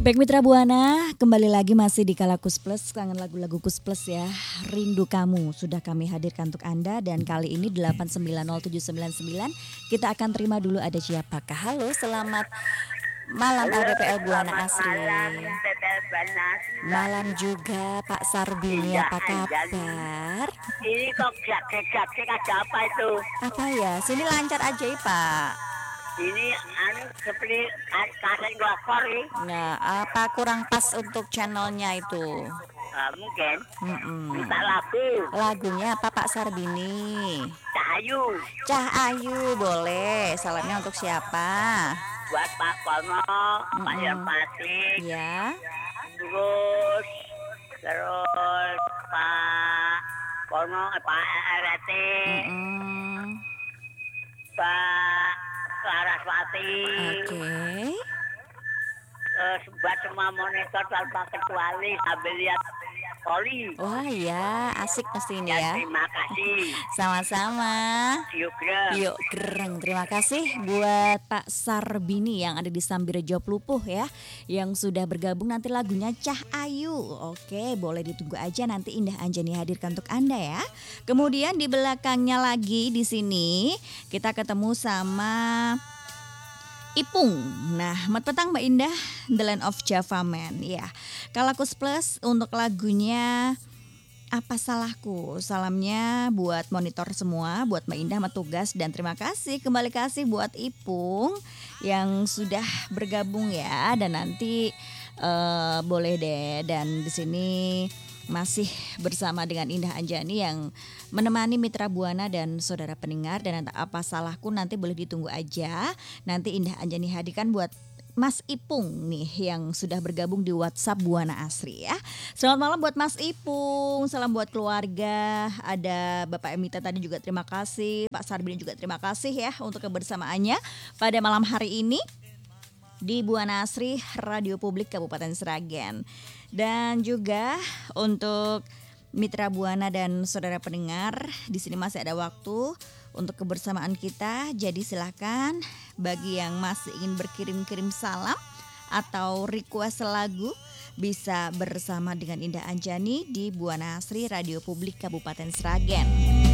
Baik Mitra Buana, kembali lagi masih di Kala Kus Plus, kangen lagu-lagu Kus Plus ya. Rindu Kamu sudah kami hadirkan untuk Anda dan kali ini 8907999 kita akan terima dulu ada siapakah. Halo, selamat malam RPL Buana Asri. Malam juga Pak Sarbini, apa kabar? Ini kok gak ada apa itu? Apa ya, sini lancar aja ya Pak. Ini seperti kaset glokor ini. Nah, apa kurang pas untuk channelnya itu? Mungkin. Mm-mm. Minta lagu. Lagunya apa Pak Sarbini? Cahayu. Cah Ayu boleh. Salamnya untuk siapa? Buat Pak Kono, Pak Yerpati. Ya. Terus Pak Kono, Pak RT. Pak Saraswati. Oke. Buat semua monitor tanpa kecuali sambil lihat poli. Wah ya, asik pasti ini ya. Terima kasih. Sama-sama. Yuk gereng. Terima kasih buat Pak Sarbini yang ada di Sambirejo Plupuh ya, yang sudah bergabung. Nanti lagunya Cah Ayu. Oke, boleh ditunggu aja, nanti Indah Anjani hadirkan untuk Anda ya. Kemudian di belakangnya lagi di sini kita ketemu sama Ipung. Nah, mat petang Mbak Indah, The Land of Java Man. Ya, Kalakus Plus untuk lagunya Apa Salahku. Salamnya buat monitor semua, buat Mbak Indah, tugas, dan terima kasih kembali kasih buat Ipung yang sudah bergabung ya. Dan nanti boleh deh, dan di sini masih bersama dengan Indah Anjani yang menemani Mitra Buana dan saudara pendengar. Dan Apa Salahku nanti boleh ditunggu aja. Nanti Indah Anjani hadirkan buat Mas Ipung nih yang sudah bergabung di WhatsApp Buana Asri ya. Selamat malam buat Mas Ipung, salam buat keluarga. Ada Bapak Emita tadi juga terima kasih, Pak Sarbini juga terima kasih ya untuk kebersamaannya pada malam hari ini di Buana Asri Radio Publik Kabupaten Sragen. Dan juga untuk Mitra Buana dan saudara pendengar, di sini masih ada waktu untuk kebersamaan kita. Jadi silakan bagi yang masih ingin berkirim-kirim salam atau request lagu bisa bersama dengan Indah Anjani di Buana Asri Radio Publik Kabupaten Sragen.